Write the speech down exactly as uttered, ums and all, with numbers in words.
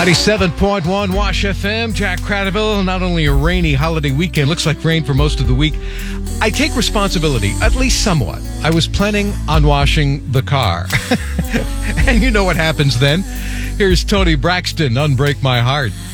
ninety-seven point one Wash F M, Jack Cradaville. Not only a rainy holiday weekend, looks like rain for most of the week. I take responsibility, at least somewhat. I was planning on washing the car. And you know what happens then. Here's Tony Braxton, Unbreak My Heart.